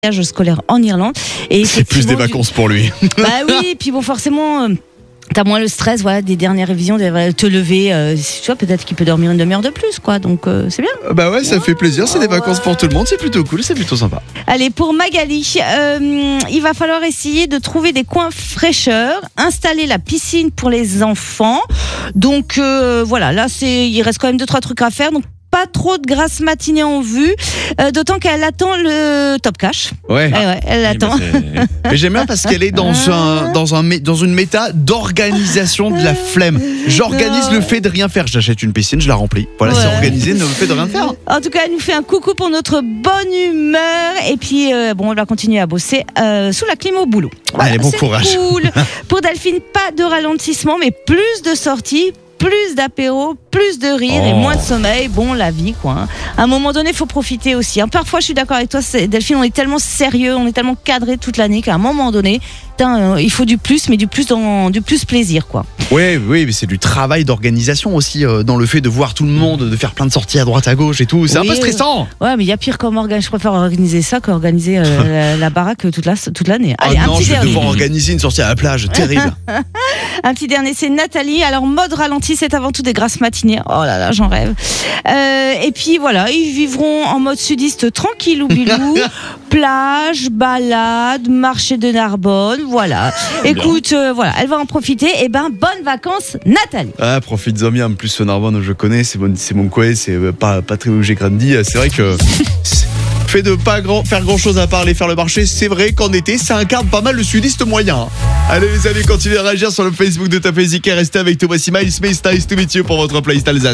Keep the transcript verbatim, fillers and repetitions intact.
voyage scolaire en Irlande. Et c'est plus des vacances du... pour lui. Bah oui, et puis bon, forcément. Euh... T'as moins le stress, voilà, des dernières révisions, de te lever. Euh, tu vois, peut-être qu'il peut dormir une demi-heure de plus, quoi. Donc euh, c'est bien. Bah ouais, ça ouais. fait plaisir. C'est des vacances pour tout le monde. C'est plutôt cool. C'est plutôt sympa. Allez, pour Magali, euh, il va falloir essayer de trouver des coins fraîcheurs, installer la piscine pour les enfants. Donc euh, voilà, là c'est, il reste quand même deux trois trucs à faire. Donc pas trop de grasse matinée en vue, euh, d'autant qu'elle attend le top cash. Ouais. Eh ouais, elle oui, l'attend. Mais, mais j'aime bien parce qu'elle est dans un dans un dans une méta d'organisation de la flemme. J'organise non. le fait de rien faire. J'achète une piscine, je la remplis. Voilà, ouais. C'est organisé le fait de rien faire. En tout cas, elle nous fait un coucou pour notre bonne humeur et puis euh, bon, on va continuer à bosser euh, sous la clim au boulot. Voilà, allez, bon courage. Cool. Pour Delphine, pas de ralentissement, mais plus de sorties. Plus d'apéros, plus de rire oh. et moins de sommeil. Bon, la vie, quoi. Hein. À un moment donné, il faut profiter aussi. Hein. Parfois, je suis d'accord avec toi, Delphine, on est tellement sérieux, on est tellement cadré toute l'année qu'à un moment donné, tain, euh, il faut du plus, mais du plus dans du plus plaisir, quoi. Oui, oui, mais c'est du travail d'organisation aussi, euh, dans le fait de voir tout le monde, de faire plein de sorties à droite à gauche et tout. C'est oui, un peu stressant. Ouais, mais il y a pire comme organe. Je préfère organiser ça qu'organiser euh, la, la baraque toute la toute l'année. Allez, oh un non, petit je vais dernier. devoir organiser une sortie à la plage, terrible. Un petit dernier, c'est Nathalie. Alors, mode ralenti, c'est avant tout des grasses matinées. Oh là là, j'en rêve. Euh, et puis voilà, ils vivront en mode sudiste tranquille ou bilou. Plage, balade, marché de Narbonne, voilà. Écoute, euh, voilà, elle va en profiter. Et ben, bonnes vacances, Nathalie. Ah, profites-en bien. En plus, ce Narbonne, je connais, c'est mon, c'est mon coin, c'est pas, pas très où j'ai grandi. C'est vrai que fait de pas grand, faire grand chose à part aller faire le marché, c'est vrai qu'en été, ça incarne pas mal le sudiste moyen. Allez, les amis, continuez à réagir sur le Facebook de Top Music et restez avec Thomas Miles, mais it's nice to meet you pour votre playlist Alsace.